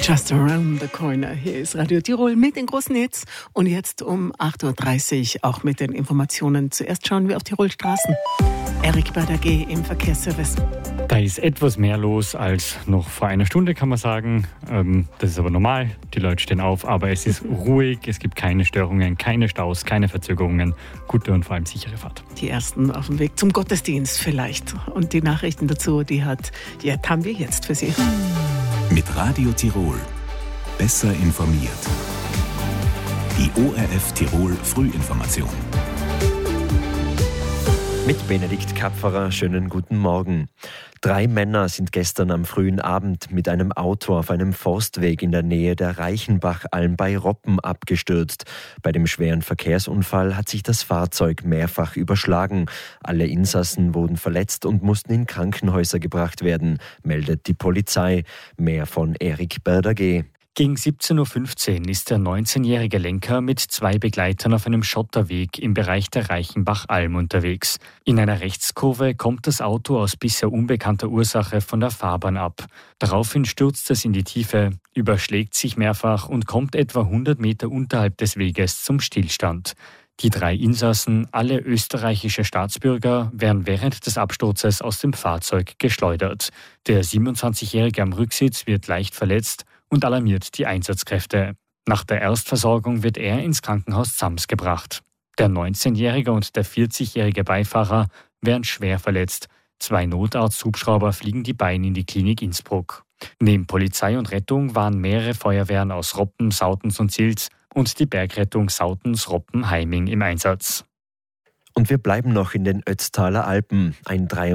Just around the corner. Hier ist Radio Tirol mit den großen Hits. Und jetzt um 8.30 Uhr auch mit den Informationen. Zuerst schauen wir auf Tirol Straßen. Erik Berdage im Verkehrsservice. Da ist etwas mehr los als noch vor einer Stunde, kann man sagen. Das ist aber normal. Die Leute stehen auf, aber es ist ruhig. Es gibt keine Störungen, keine Staus, keine Verzögerungen. Gute und vor allem sichere Fahrt. Die ersten auf dem Weg zum Gottesdienst vielleicht. Und die Nachrichten dazu, die haben wir jetzt für Sie. Mit Radio Tirol. Besser informiert. Die ORF Tirol Frühinformation. Mit Benedikt Kapferer, schönen guten Morgen. 3 Männer sind gestern am frühen Abend mit einem Auto auf einem Forstweg in der Nähe der Reichenbachalm bei Roppen abgestürzt. Bei dem schweren Verkehrsunfall hat sich das Fahrzeug mehrfach überschlagen. Alle Insassen wurden verletzt und mussten in Krankenhäuser gebracht werden, meldet die Polizei. Mehr von Erik Berdage. Gegen 17.15 Uhr ist der 19-jährige Lenker mit 2 Begleitern auf einem Schotterweg im Bereich der Reichenbachalm unterwegs. In einer Rechtskurve kommt das Auto aus bisher unbekannter Ursache von der Fahrbahn ab. Daraufhin stürzt es in die Tiefe, überschlägt sich mehrfach und kommt etwa 100 Meter unterhalb des Weges zum Stillstand. Die 3 Insassen, alle österreichische Staatsbürger, werden während des Absturzes aus dem Fahrzeug geschleudert. Der 27-jährige am Rücksitz wird leicht verletzt und alarmiert die Einsatzkräfte. Nach der Erstversorgung wird er ins Krankenhaus Zams gebracht. Der 19-jährige und der 40-jährige Beifahrer werden schwer verletzt. 2 Notarzthubschrauber fliegen die beiden in die Klinik Innsbruck. Neben Polizei und Rettung waren mehrere Feuerwehren aus Roppen, Sautens und Silz und die Bergrettung Sautens, Roppen, Heiming im Einsatz. Und wir bleiben noch in den Ötztaler Alpen. Ein